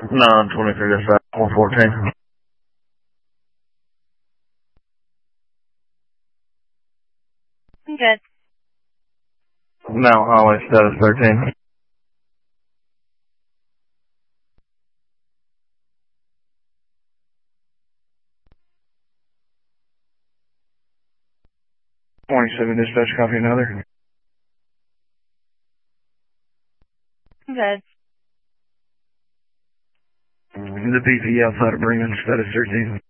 923, that's 414. Good. Now, highway status 13. Twenty-seven dispatch, copy another. Good. The BP outside of Bremen, status 13.